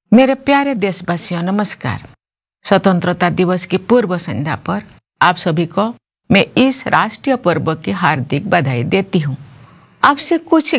मेरे प्यारे देशवासियों, नमस्कार। स्वतंत्रता दिवस की पूर्व संध्या पर आप सभी को मैं इस राष्ट्रीय पर्व की हार्दिक बधाई देती हूँ। आपसे कुछ